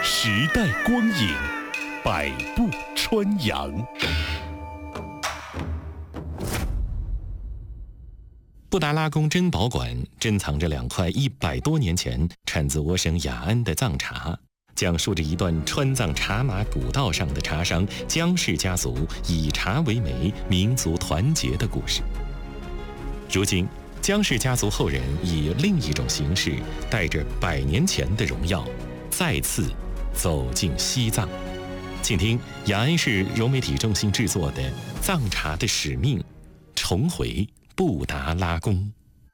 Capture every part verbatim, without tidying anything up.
时代光影，百步穿杨。布达拉宫珍宝馆珍藏着两块一百多年前产自我省雅安的藏茶，讲述着一段川藏茶马古道上的茶商江氏家族以茶为媒、民族团结的故事。如今，江氏家族后人以另一种形式，带着百年前的荣耀，再次走进西藏。请听雅安市融媒体中心制作的《藏茶的使命》，重回布达拉宫。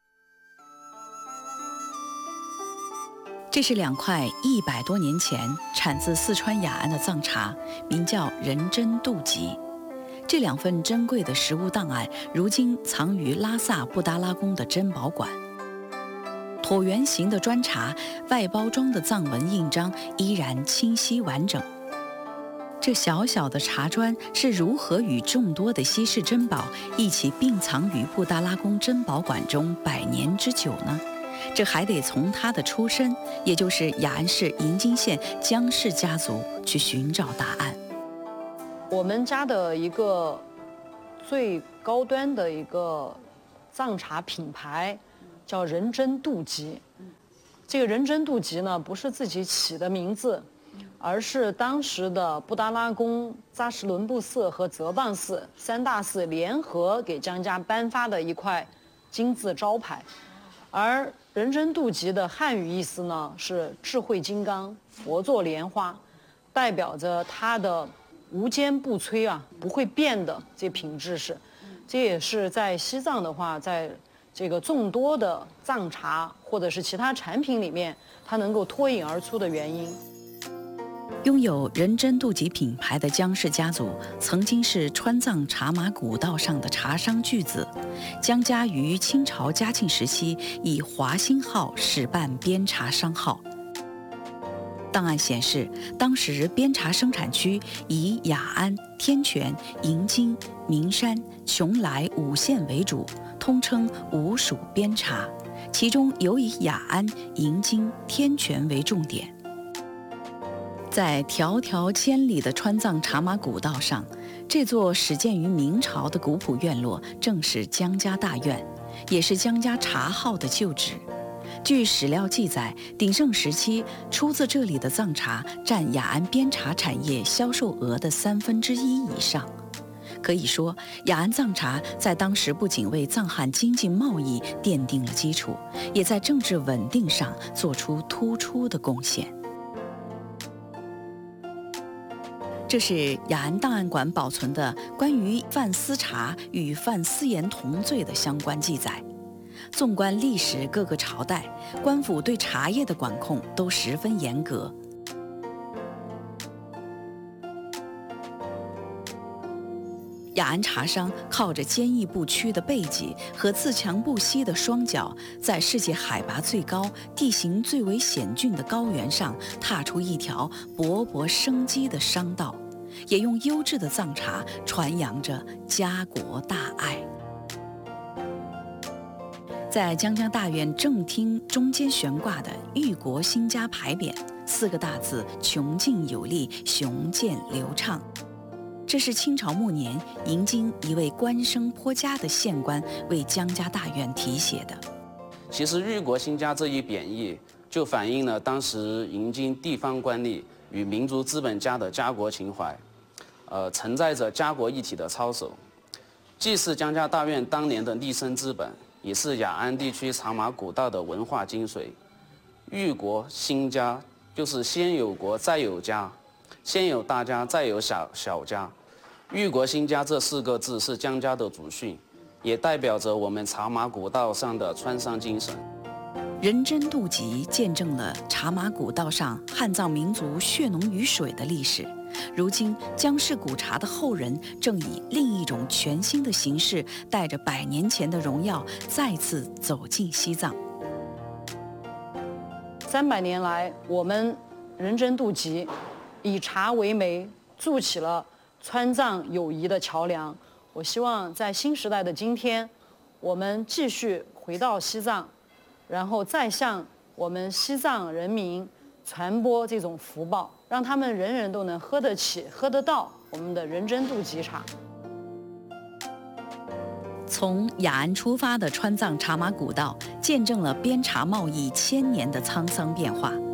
这是两块一百多年前产自四川雅安的藏茶，名叫仁真度吉。这两份珍贵的实物档案，如今藏于拉萨布达拉宫的珍宝馆。椭圆形的砖茶，外包装的藏文印章依然清晰完整。这小小的茶砖是如何与众多的稀世珍宝一起并藏于布达拉宫珍宝馆中百年之久呢？这还得从它的出身，也就是雅安市银津县江氏家族去寻找答案。 我们家的一个最高端的一个藏茶品牌叫仁真度吉。这个仁真度吉呢，不是自己起的名字，而是当时的布达拉宫、扎什伦布寺和泽邦寺三大寺联合给江家颁发的一块金字招牌。而仁真度吉的汉语意思呢是智慧金刚、佛座莲花，代表着它的无坚不摧啊，不会变的这品质是。这也是在西藏的话，在这个众多的藏茶或者是其他产品里面，它能够脱颖而出的原因。 拥有仁真度吉品牌的江氏家族，曾经是川藏茶马古道上的茶商巨子。江家于清朝嘉庆时期以华兴号始办边茶商号。档案显示，当时边茶生产区以雅安、天全、银津、名山、邛崃五县为主，通称五属边茶，其中尤以雅安、银津、天全为重点。在迢迢千里的川藏茶马古道上，这座始建于明朝的古朴院落正是江家大院，也是江家茶号的旧址。据史料记载，鼎盛时期出自这里的藏茶占雅安边茶产业销售额的三分之一以上。可以说，雅安藏茶在当时不仅为藏汉经济贸易奠定了基础，也在政治稳定上做出突出的贡献。这是雅安档案馆保存的关于范思茶与范思言同罪的相关记载。纵观历史各个朝代，官府对茶叶的管控都十分严格。雅安茶商靠着坚毅不屈的背脊和自强不息的双脚，在世界海拔最高、地形最为险峻的高原上，踏出一条勃勃生机的商道，也用优质的藏茶传扬着家国大爱。在江家大院正厅中间悬挂的“裕国兴家”牌匾，四个大字邛劲有力，雄健流畅。这是清朝末年银津一位官声颇佳的县官为江家大院题写的。 其实“裕国兴家”这一贬义，就反映了当时银津地方官吏与民族资本家的家国情怀，呃，承载着家国一体的操守，既是江家大院当年的立身之本，也是雅安地区茶马古道的文化精髓。裕国兴家就是先有国再有家，先有大家再有小小家。裕国兴家这四个字是江家的祖训，也代表着我们茶马古道上的川商精神。 仁真度吉见证了茶马古道上汉藏民族血浓于水的历史。如今，江氏古茶的后人正以另一种全新的形式，带着百年前的荣耀，再次走进西藏。 三百年来，我们仁真度吉以茶为媒，筑起了川藏友谊的桥梁。我希望在新时代的今天，我们继续回到西藏，然后再向我们西藏人民传播这种福报，让他们人人都能喝得起、喝得到我们的人参杜吉茶。 从雅安出发的川藏茶马古道，见证了边茶贸易千年的沧桑变化。